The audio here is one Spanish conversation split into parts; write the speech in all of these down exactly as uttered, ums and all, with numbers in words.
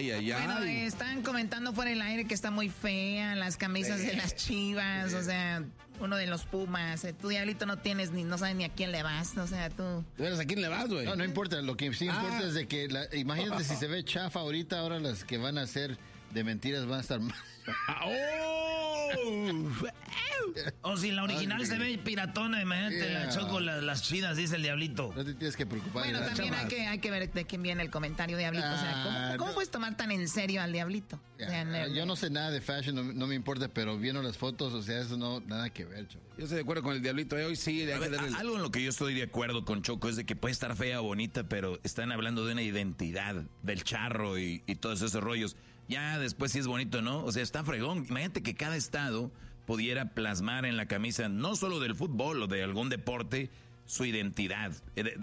Ay, ay, ay. Bueno, eh, están comentando fuera del aire que está muy fea las camisas Sí. de las Chivas, sí. O sea, uno de los Pumas. Eh, tú, Diablito, no tienes ni, no sabes ni a quién le vas, o sea, tú. ¿Tú eres a quién le vas, güey? No, no importa, lo que sí importa Ah. es de que, la, imagínate si se ve chafa ahorita, ahora las que van a ser de mentiras van a estar más. ¡Oh! O si la original Ay, se ve piratona, imagínate, yeah. la choco, la, las chidas, dice el Diablito. No te tienes que preocupar. Bueno, también hay que, hay que ver de quién viene el comentario, Diablito. Ah, o sea, ¿cómo, cómo no. puedes tomar tan en serio al Diablito? Ya, O sea, no, yo no sé nada de fashion, no, no me importa, pero viendo las fotos, o sea, eso no, nada que ver, Choco. Yo estoy de acuerdo con el Diablito, eh, hoy sí. Le A hay que ver, darle el- algo en lo que yo estoy de acuerdo con Choco es de que puede estar fea o bonita, pero están hablando de una identidad, del charro y, y todos esos rollos. Ya después sí es bonito, ¿no? O sea, está fregón. Imagínate que cada estado pudiera plasmar en la camisa, no solo del fútbol o de algún deporte, su identidad.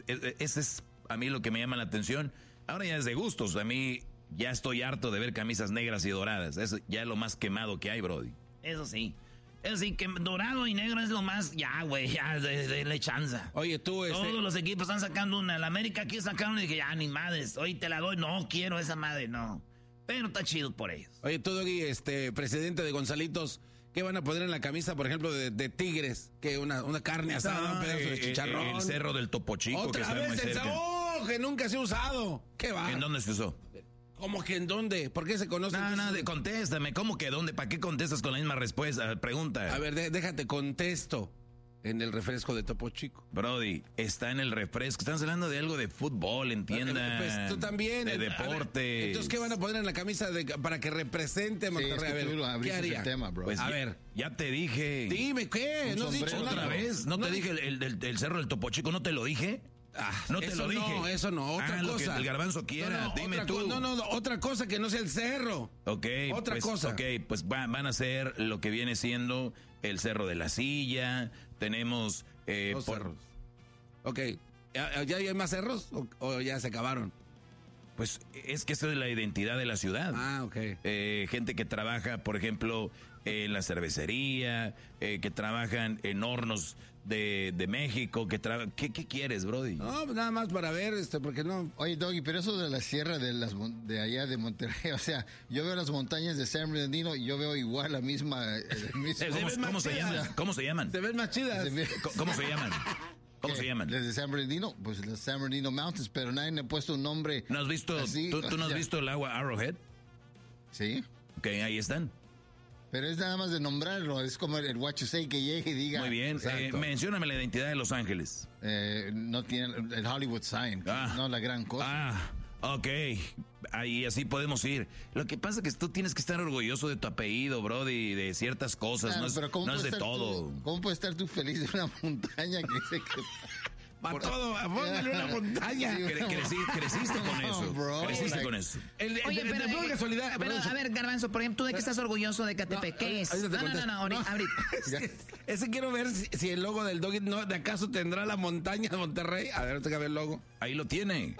Ese es a mí lo que me llama la atención. Ahora ya es de gustos. A mí ya estoy harto de ver camisas negras y doradas. Es ya lo más quemado que hay, Brody. Eso sí. Eso sí, que dorado y negro es lo más, ya, güey, ya, de, de, de chanza. Oye, tú, este... Todos los equipos están sacando una. La América aquí sacaron y dije, ya, ni madres, hoy te la doy. No, quiero esa madre, no. Pero está chido por ellos. Oye, tú, Doggy, este, presidente de Gonzalitos, ¿qué van a poner en la camisa, por ejemplo, de, de Tigres? Que una, una carne asada, un pedazo de Eh, chicharrón. El cerro del Topo Chico, que Otra está muy vez el cerca. sabor, que nunca se ha usado. ¿Qué va? ¿En dónde se usó? ¿Cómo que en dónde? ¿Por qué se conoce? No, no, de- contéstame. ¿Cómo que dónde? ¿Para qué contestas con la misma respuesta? Pregunta. A ver, de- déjate contesto. En el refresco de Topo Chico. Brody, está en el refresco. Estamos hablando de algo de fútbol, entienda. Pues tú también. De A ver, deporte. entonces, ¿qué van a poner en la camisa de, para que represente a Sí, Monterrey? es que A ver, tú lo ¿qué abriste haría? el tema, bro. Pues a ya, ver. ya te dije. Dime, ¿qué? Un ¿No has dicho sombrero, ¿Otra nada? vez? ¿No, te No, dije el, el, el- el cerro del Topo Chico? ¿No te lo dije? Ah, no te eso lo dije. No, eso no, otra Ah, lo cosa. que el garbanzo quiera, No, no, dime otra tú. co- no, no, no, otra cosa que no sea el cerro. Ok, Otra pues, cosa. Ok, pues va- van a ser lo que viene siendo el Cerro de la Silla. Tenemos... Eh, Dos por- cerros. Ok, ¿ya, ya hay más cerros o, o ya se acabaron? Pues es que esa es la identidad de la ciudad. Ah, ok. Eh, gente que trabaja, por ejemplo, en la cervecería, eh, que trabajan en hornos de, de México, que trabajan... ¿Qué, ¿Qué quieres, Brody? No, pues nada más para ver, este, porque no... Oye, Doggy, pero eso de la sierra de las mon- de allá de Monterrey, o sea, yo veo las montañas de San Bernardino y yo veo igual la misma... el mismo- ¿Cómo, ven más cómo se chidas. llaman? ¿Cómo se llaman? Se ven más chidas. Se ve- ¿Cómo, cómo se llaman? ¿Cómo ¿Qué? se llaman? Las de San Bernardino, pues las San Bernardino Mountains, pero nadie le ha puesto un nombre. ¿No has visto, así, tú, tú no o has sea, visto el agua Arrowhead? Sí, Ok, ahí están. pero es nada más de nombrarlo, es como el, el what you say que llegue y diga. Muy bien. Exacto. Eh, mencióname la identidad de Los Ángeles. Eh, no tiene el Hollywood sign, Ah. no la gran cosa. Ah, ok. Ahí así podemos ir. Lo que pasa es que tú tienes que estar orgulloso de tu apellido, Brody, de ciertas cosas. Claro, no es, pero ¿cómo no es puedes de estar todo. tú- ¿Cómo puedes estar tú feliz de una montaña que dice que... Para todo, póngale una montaña. Sí, Cre- crecí- creciste con No, eso. bro, creciste like- con eso. El, el- Oye, el- pero, de pura eh, casualidad. pero, perdón, a ver, Garbanzo, por ejemplo, ¿tú de qué estás orgulloso de Catepec? No, ¿Qué es? ahorita te No, no, no, contesto. no, ahorita. No. ahorita. Es que- ese quiero ver si, si el logo del Doggy no, de acaso tendrá la montaña de Monterrey. A ver, ahorita que ver el logo. Ahí lo tiene.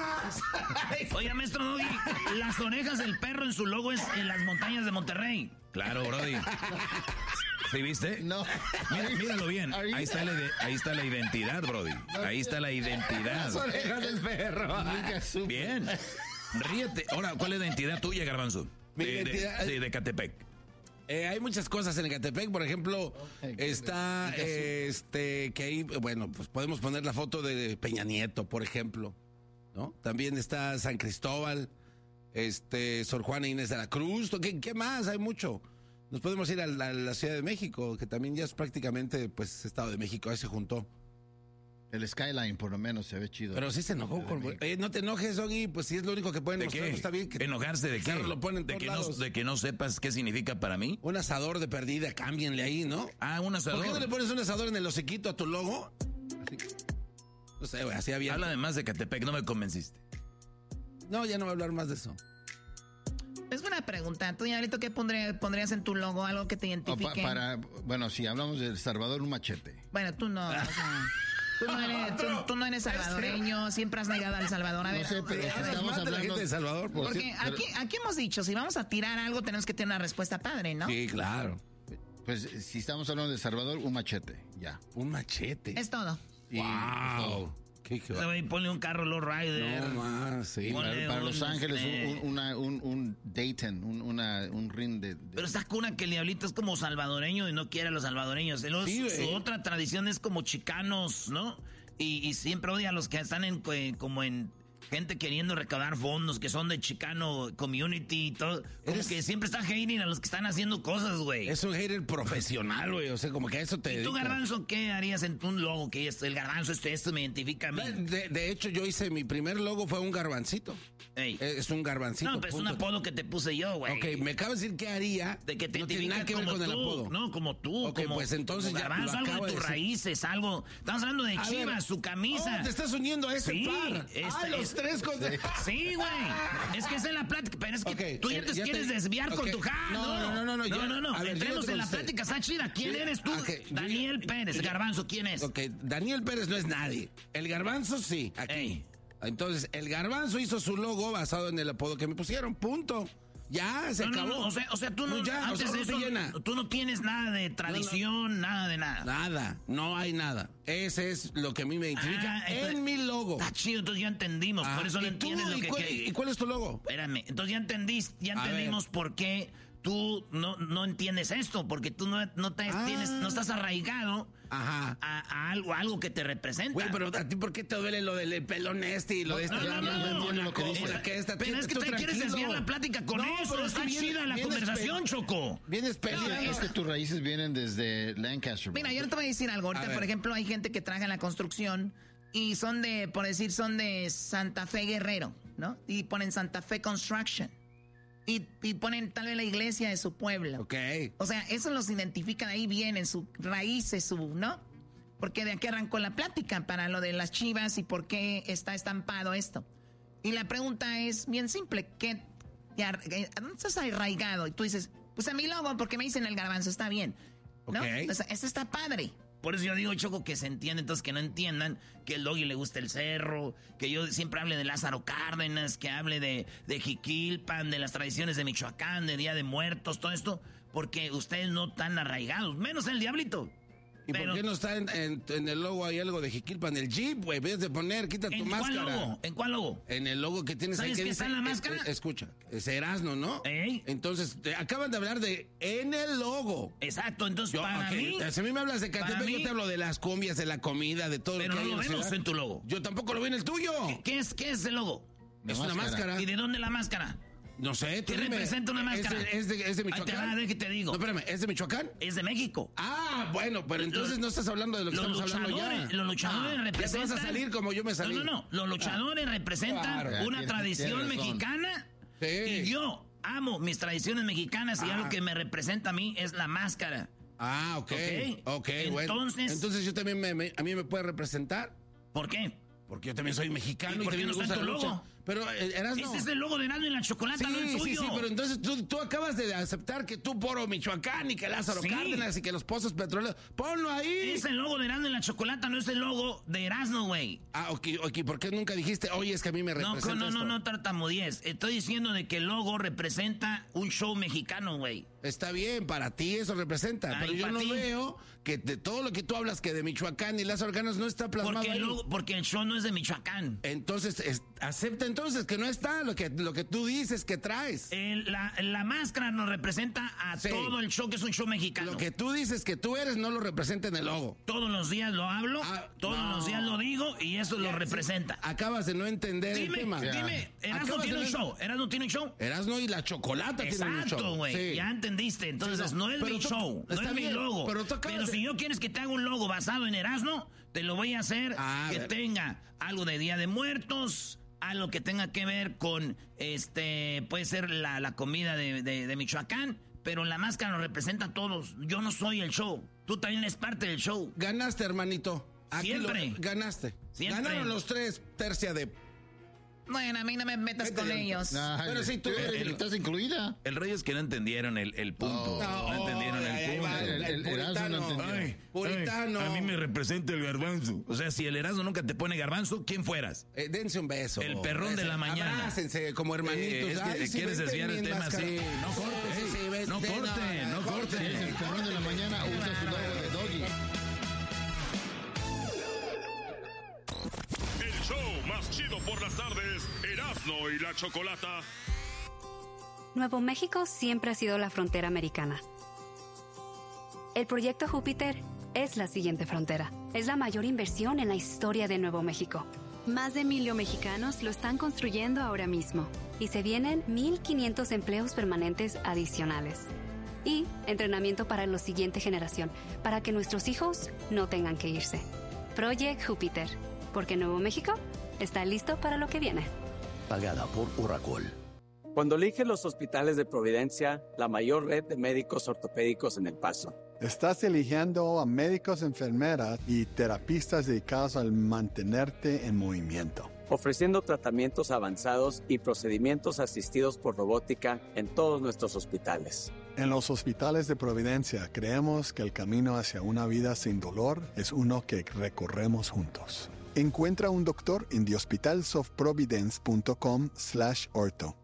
Oiga, maestro Doggy, las orejas del perro en su logo es en las montañas de Monterrey. Claro, Brody. ¿Sí viste? No. Mira- míralo bien. Are you- Ahí está, la, ide- ahí está la identidad, Brody. Ahí está la identidad. Las orejas del perro. Nunca supe. Bien. Ríete. Ahora, ¿cuál es la identidad tuya, Garbanzo? Mi De, de- identidad- de- de Catepec. Eh, hay muchas cosas en Ecatepec, por ejemplo, está eh, este que ahí, bueno, pues podemos poner la foto de Peña Nieto, por ejemplo, ¿no? También está San Cristóbal, este, Sor Juana Inés de la Cruz, ¿qué, qué más? Hay mucho. Nos podemos ir a la, a la Ciudad de México, que también ya es prácticamente, pues, Estado de México, ahí se juntó. El skyline por lo menos se ve chido. Pero sí se enojó con... Eh, no te enojes, Doggy, pues si es lo único que pueden ¿De mostrar, qué? está bien que... ¿Enojarse de qué? Claro, lo ponen en ¿De todos que, no, lados. de que no sepas qué significa para mí? Un asador de perdida, cámbienle ahí, ¿no? Ah, un asador. ¿Por qué no le pones un asador en el hociquito a tu logo? Así. No sé, güey, así había... Habla de más de Catepec, no me convenciste. No, ya no voy a hablar más de eso. Es buena pregunta. Tú, Diablito, ¿qué pondría- pondrías en tu logo? Algo que te O pa- identifique. para, bueno, si hablamos de El Salvador, un machete. Bueno, tú no. O sea, tú, no eres, tú, tú no eres salvadoreño. Siempre has negado al Salvador. A ver, No sé, pero a ver, si a ver, estamos más de la hablando gente de Salvador, por Porque sí, pero- aquí, aquí hemos dicho, si vamos a tirar algo, tenemos que tener una respuesta padre, ¿no? Sí, claro. Pues si estamos hablando de El Salvador, un machete, ya. Un machete. Es todo. Y, Wow. ¿Qué, qué va? Ponle un carro low rider. No más, sí. Para, para un, Los Ángeles, este... un, una, un, un Dayton, un, una, un ring de, de... Pero está cuna que el diablito es como salvadoreño y no quiere a los salvadoreños. Los, sí, su otra tradición es como chicanos, ¿no? Y, y siempre odia a los que están en, como en... gente queriendo recaudar fondos que son de Chicano Community y todo. Como ¿Eres? Que siempre está hating a los que están haciendo cosas, güey. Es un hater profesional, güey. O sea, como que a eso te ¿Y tú, dedicas. Garbanzo, qué harías en un logo? Que es el garbanzo, esto, esto me identifica a mí. De, de hecho, yo hice mi primer logo, fue un garbancito. Ey. Es un garbancito. No, pero es un apodo que te puse yo, güey. Ok, me acabas de decir qué haría. De que te no tiene nada que ver como con tú, el apodo. No, como tú. Ok, como, pues entonces como ya garbanzo, algo de tus raíces, algo. Estamos hablando de a Chivas, ver. Su camisa. Oh, te estás uniendo a ese sí, par. Este, ah, los este, tres con... Sí, güey. Es que esa es la plática. Pero es que okay, tú ya te ya quieres te... desviar okay. con tu ja. No, no, no, no. No, no, no. no. Ver, entremos en la plática, está chida. ¿Quién sí, eres tú? Okay, Daniel yo, Pérez, yo, Garbanzo, ¿quién es? Ok, Daniel Pérez no es nadie. El Garbanzo sí, aquí. Ey. Entonces, el Garbanzo hizo su logo basado en el apodo que me pusieron. Punto. Ya, se no, acabó. No, no, o, sea, o sea, tú no, no ya, antes o sea, de eso, llena. Tú no tienes nada de tradición, no, no. nada de nada. Nada, no hay nada. Ese es lo que a mí me identifica ah, en entonces, mi logo. Está chido, entonces ya entendimos, ah, por eso no entiendes lo y que... Cuál, ¿Y cuál es tu logo? Espérame, entonces ya entendís, ya entendimos por qué tú no, no entiendes esto, porque tú no, no, te, ah. tienes, no estás arraigado Ajá. A, a algo, a algo que te representa. Güey, pero a ti, ¿por qué te duele lo del pelón este y lo de este? No, no, no, no, lo que dice. Pero es que te quieres desviar la plática con no, eso. Pero está es que chida viene, la conversación, pe- Choco. Vienes peleando. Es que tus raíces vienen desde Lancaster. Mira, yo te voy a decir algo. Ahorita, por ejemplo, hay gente que trabaja en la construcción y son de, por decir, son de Santa Fe Guerrero, ¿no? Y ponen Santa Fe Construction. Y, y ponen tal vez la iglesia de su pueblo. Ok. O sea, eso los identifican ahí bien, en sus raíces, su, ¿no? Porque de aquí arrancó la plática para lo de las Chivas y por qué está estampado esto. Y la pregunta es bien simple. ¿Qué, ya, ¿dónde estás arraigado? Y tú dices, pues a mi logo, porque me dicen el Garbanzo, está bien. ¿No? Okay. O sea, eso está padre. Por eso yo digo, Choco, que se entiende, entonces que no entiendan que el Doggy le gusta el cerro, que yo siempre hable de Lázaro Cárdenas, que hable de, de Jiquilpan, de las tradiciones de Michoacán, de Día de Muertos, todo esto, porque ustedes no están arraigados, menos el Diablito. ¿Y pero, por qué no está en, en, en el logo hay algo de Jiquilpan? En el Jeep, güey, ves de poner, quita tu ¿En máscara. ¿En cuál logo? ¿En cuál logo? En el logo que tienes ahí. ¿Sabes que qué dice, está en la máscara? Es, escucha, es Erasmo, ¿no? ¿Eh? Entonces, te acaban de hablar de en el logo. Exacto, entonces yo, para okay. mí... Si a mí me hablas de Catepec, yo te hablo de las cumbias, de la comida, de todo pero lo que no hay. Pero no lo vemos en tu logo. Yo tampoco lo veo en el tuyo. ¿Qué, qué, es, qué es el logo? La es máscara. Una máscara. ¿Y de dónde la máscara? No sé, ¿Qué representa una máscara? ¿Es de, es de, es de Michoacán? Ahí te va, ¿qué te digo? No, espérame, ¿es de Michoacán? Es de México. Ah, bueno, pero entonces los, no estás hablando de lo que estamos hablando ya. Los luchadores ah, representan... Ya te vas a salir como yo me salí. No, no, no. Los luchadores ah, representan claro, una tradición mexicana. Sí. Y yo amo mis tradiciones mexicanas y ah. algo que me representa a mí es la máscara. Ah, ok. Ok, okay bueno. Entonces... Entonces yo también, me, me, a mí me puede representar. ¿Por qué? Porque yo también soy mexicano y, ¿por y qué no está en tu logo? Pero Erasmo. Ese es el logo de Erasmo y la Chocolata, sí, no el tuyo. Sí, sí, pero entonces tú, tú acabas de aceptar que tú Poro Michoacán y que Lázaro sí. Cárdenas y que los pozos petroleros. Ponlo ahí. Es el logo de Erasmo y la Chocolata, no es el logo de Erasmo, güey. Ah, ok, ok. ¿Por qué nunca dijiste, oye, es que a mí me representa No, no, esto? no, no, tartamudees. Estoy diciendo de que el logo representa un show mexicano, güey. Está bien, para ti eso representa. Ay, pero yo no ti? veo que de todo lo que tú hablas que de Michoacán y Lázaro Cárdenas no está plasmado porque ahí. El logo, porque el show no es de Michoacán. Entonces, es, acepta entonces que no está lo que, lo que tú dices que traes. El, la, la máscara nos representa a sí. todo el show que es un show mexicano. Lo que tú dices que tú eres no lo representa en el logo. Todos los días lo hablo, ah, todos no. los días lo digo y eso ya, lo representa. Sí. Acabas de no entender dime, el tema. Dime, Erasmo tiene un show. Erasmo tiene un show. Erasmo y la Chocolata Exacto, tienen un show. Exacto, güey. Sí. Ya entendiste. Entonces, sí, no. no es pero mi tú, show, no es bien, mi logo. Pero, pero de... si yo quieres que te haga un logo basado en Erasmo, te lo voy a hacer ah, que ver. tenga algo de Día de Muertos, algo que tenga que ver con, este, puede ser la, la comida de, de, de Michoacán, pero la máscara nos representa a todos. Yo no soy el show, tú también eres parte del show. Ganaste, hermanito. Aquí Siempre. Lo, ganaste. Siempre. Ganaron los tres, tercia de... Bueno, a mí no me metas Vete con ya. ellos. No, pero sí, tú el, el, estás incluida. El rollo es que no entendieron el, el punto. Oh, no, no entendieron oh, el punto. El, el, el puritano. No ay, puritano. Ay, a mí me representa el Garbanzo. O sea, si el Erasmo nunca te pone Garbanzo, ¿quién fueras? Eh, dense un beso. El perrón Ese, de la mañana. Abrácense como hermanitos. Eh, es que ay, sí, quieres desviar el tema así. No cortes. Sí, sí, vete, no corte, no, no corte. Si es el perrón de la mañana, usa su logo de Doggy. chido por las tardes, Erasmo y la Chocolata. Nuevo México siempre ha sido la frontera americana. El proyecto Júpiter es la siguiente frontera. Es la mayor inversión en la historia de Nuevo México. Más de mil mexicanos lo están construyendo ahora mismo. Y se vienen mil quinientos empleos permanentes adicionales. Y entrenamiento para la siguiente generación, para que nuestros hijos no tengan que irse. Project Júpiter, porque Nuevo México está listo para lo que viene. Pagada por Oracle. Cuando eliges los hospitales de Providencia, la mayor red de médicos ortopédicos en El Paso. Estás eligiendo a médicos, enfermeras y terapistas dedicados al mantenerte en movimiento. Ofreciendo tratamientos avanzados y procedimientos asistidos por robótica en todos nuestros hospitales. En los hospitales de Providencia creemos que el camino hacia una vida sin dolor es uno que recorremos juntos. Encuentra un doctor en the hospitals of providence punto com slash ortho.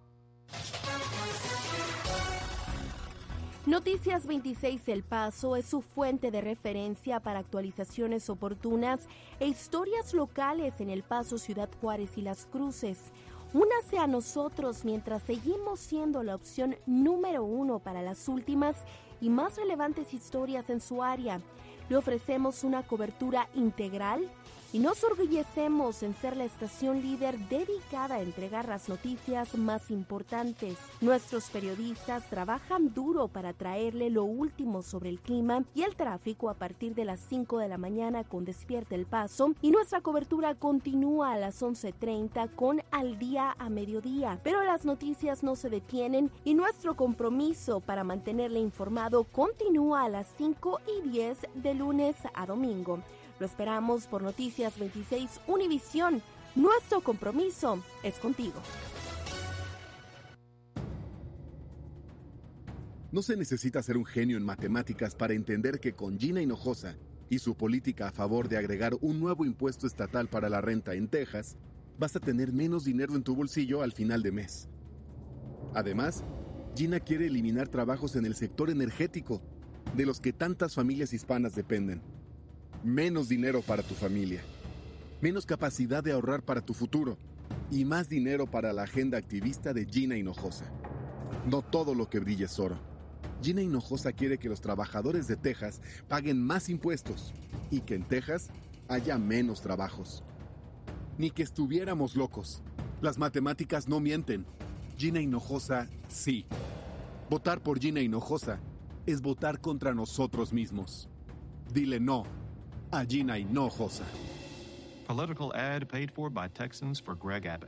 Noticias veintiséis El Paso es su fuente de referencia para actualizaciones oportunas e historias locales en El Paso, Ciudad Juárez y Las Cruces. Únase a nosotros mientras seguimos siendo la opción número uno para las últimas y más relevantes historias en su área. Le ofrecemos una cobertura integral y nos orgullecemos en ser la estación líder dedicada a entregar las noticias más importantes. Nuestros periodistas trabajan duro para traerle lo último sobre el clima y el tráfico a partir de las cinco de la mañana con Despierta El Paso, y nuestra cobertura continúa a las once treinta con Al Día a Mediodía. Pero las noticias no se detienen y nuestro compromiso para mantenerle informado continúa a las cinco y diez de lunes a domingo. Lo esperamos por Noticias veintiséis Univisión. Nuestro compromiso es contigo. No se necesita ser un genio en matemáticas para entender que con Gina Hinojosa y su política a favor de agregar un nuevo impuesto estatal para la renta en Texas, vas a tener menos dinero en tu bolsillo al final de mes. Además, Gina quiere eliminar trabajos en el sector energético, de los que tantas familias hispanas dependen. Menos dinero para tu familia, menos capacidad de ahorrar para tu futuro y más dinero para la agenda activista de Gina Hinojosa. No todo lo que brilla es oro. Gina Hinojosa quiere que los trabajadores de Texas paguen más impuestos y que en Texas haya menos trabajos. Ni que estuviéramos locos. Las matemáticas no mienten. Gina Hinojosa, sí. Votar por Gina Hinojosa es votar contra nosotros mismos. Dile no a Gina Hinojosa. Political ad paid for by Texans for Greg Abbott.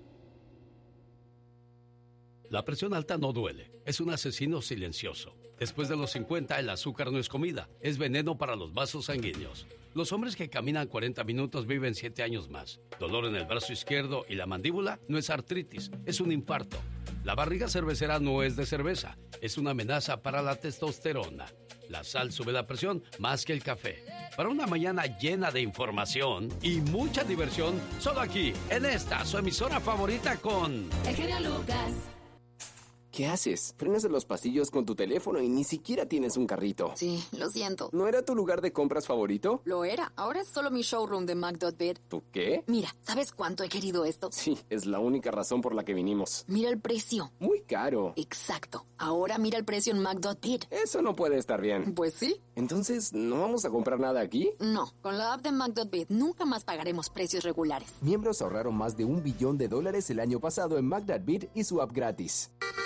La presión alta no duele, es un asesino silencioso. Después de los cincuenta, el azúcar no es comida, es veneno para los vasos sanguíneos. Los hombres que caminan cuarenta minutos viven siete años más. Dolor en el brazo izquierdo y la mandíbula no es artritis, es un infarto. La barriga cervecera no es de cerveza, es una amenaza para la testosterona. La sal sube la presión más que el café. Para una mañana llena de información y mucha diversión, solo aquí, en esta, su emisora favorita con... El genio Lucas. ¿Qué haces? Frenas en los pasillos con tu teléfono y ni siquiera tienes un carrito. Sí, lo siento. ¿No era tu lugar de compras favorito? Lo era. Ahora es solo mi showroom de Mac.bid. ¿Tú qué? Mira, ¿sabes cuánto he querido esto? Sí, es la única razón por la que vinimos. Mira el precio. Muy caro. Exacto. Ahora mira el precio en Mac.bid. Eso no puede estar bien. Pues sí. Entonces, ¿no vamos a comprar nada aquí? No. Con la app de Mac.bid nunca más pagaremos precios regulares. Miembros ahorraron más de un billón de dólares el año pasado en Mac.bid y su app gratis.